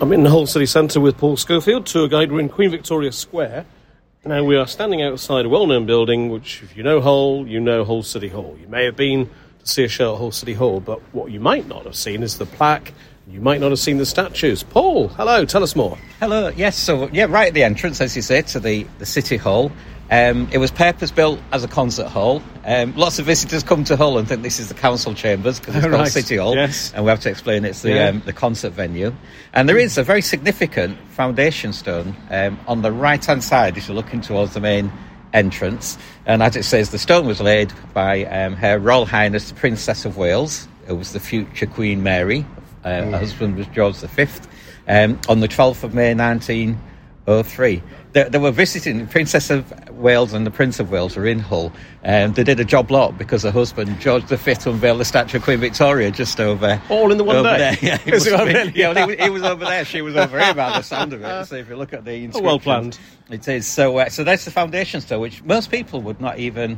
I'm in the Hull City Centre with Paul Schofield, tour guide. We're in Queen Victoria Square. Now, we are standing outside a well-known building, which, if you know Hull, you know Hull City Hall. You may have been to see a show at Hull City Hall, but what you might not have seen is the plaque. You might not have seen the statues. Paul, hello, tell us more. Hello, yes, so, right at the entrance, as you say, to the City Hall. It was purpose-built as a concert hall. Lots of visitors come to Hull and think this is the council chambers because it's called City Hall. Yes. And we have to explain it's the concert venue. And there is a very significant foundation stone on the right-hand side as you're looking towards the main entrance. And as it says, the stone was laid by Her Royal Highness the Princess of Wales, who was the future Queen Mary. Her husband was George V, on the 12th of May 1903. They were visiting. The Princess of Wales and the Prince of Wales were in Hull. They did a job lot because her husband, George V, unveiled the statue of Queen Victoria just over... All in the one day? There. Yeah, he was over there, she was over here by the sound of it. So if you look at the inscription... well planned. It is. So that's the foundation stone, which most people would not even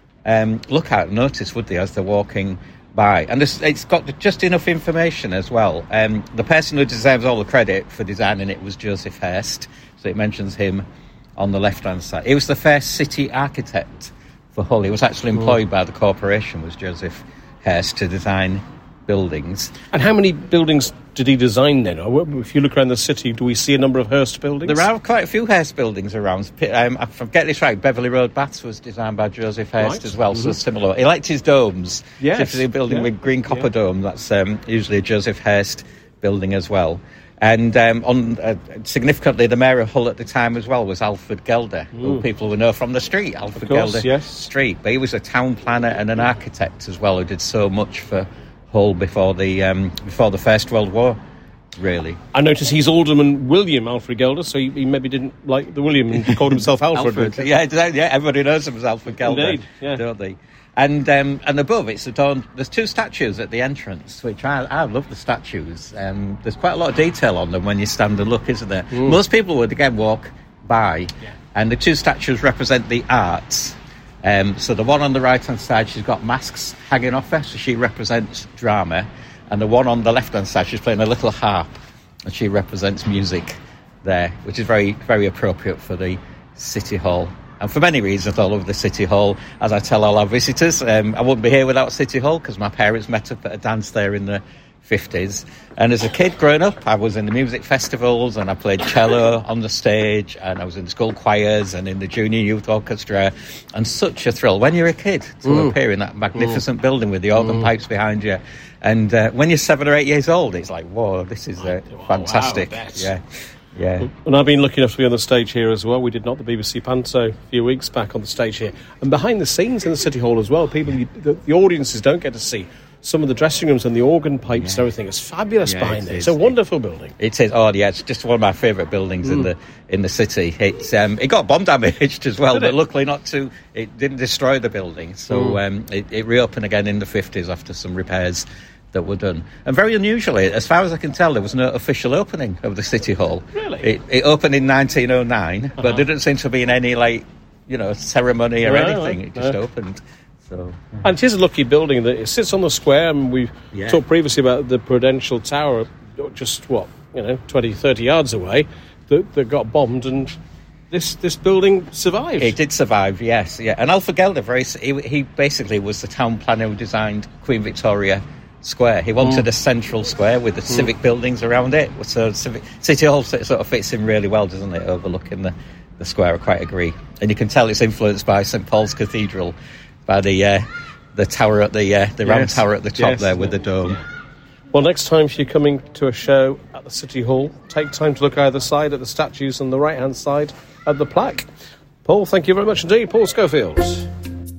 look at and notice, would they, as they're walking by. And it's got just enough information as well. The person who deserves all the credit for designing it was Joseph Hurst. So it mentions him on the left-hand side. He was the first city architect for Hull. He was actually employed by the corporation, was Joseph Hurst, to design buildings. And how many buildings did he design then? If you look around the city, do we see a number of Hurst buildings? There are quite a few Hurst buildings around. If I get this right, Beverley Road, Baths was designed by Joseph Hurst as well, so similar. He liked his domes. Yes. So if there's a building with green copper dome, that's usually a Joseph Hurst building as well. And significantly, the mayor of Hull at the time as well was Alfred Gelder, who people will know from the street, Alfred Gelder Street. But he was a town planner and an architect as well, who did so much for Hull before the First World War, really. I notice he's Alderman William Alfred Gelder, so he maybe didn't like the William and called himself Alfred. Yeah, everybody knows him as Alfred Gelder, Indeed, don't they? And above it's adorned. There's two statues at the entrance, which I love the statues. There's quite a lot of detail on them when you stand and look, isn't there? Most people would again walk by, and the two statues represent the arts. So the one on the right hand side, she's got masks hanging off her, so she represents drama, and the one on the left hand side, she's playing a little harp, and she represents music there, which is very, very appropriate for the City Hall. And for many reasons, all over the City Hall, as I tell all our visitors, I wouldn't be here without City Hall because my parents met up at a dance there in the 50s. And as a kid growing up, I was in the music festivals and I played cello on the stage and I was in school choirs and in the junior youth orchestra. And such a thrill when you're a kid to appear in that magnificent building with the organ pipes behind you. And when you're 7 or 8 years old, it's like, whoa, this is fantastic. Wow, Yeah. And I've been lucky enough to be on the stage here as well. We did not the BBC Panto a few weeks back on the stage here. And behind the scenes in the City Hall as well, the audiences don't get to see some of the dressing rooms and the organ pipes and everything. It's fabulous behind there. It's a wonderful building. It is. Oh, yeah, it's just one of my favourite buildings in the city. It got bomb damaged as well, but luckily it didn't destroy the building. So it reopened again in the 50s after some repairs that were done. And very unusually, as far as I can tell, there was no official opening of the City Hall. Really? It opened in 1909, but there didn't seem to be in any, ceremony or anything. It just opened. So, and it is a lucky building that it sits on the square, and we've talked previously about the Prudential Tower, just, 20, 30 yards away, that got bombed, and this building survived. It did survive, yes. Yeah. And Alfred Gelder, he basically was the town planner who designed Queen Victoria Square. He wanted a central square with the civic buildings around it. So City Hall sort of fits in really well, doesn't it, overlooking the square. I quite agree. And you can tell it's influenced by St Paul's Cathedral, by the tower at the round tower at the top there with the dome. Yeah. Well, next time if you're coming to a show at the City Hall, take time to look either side at the statues on the right-hand side at the plaque. Paul, thank you very much indeed. Paul Schofield.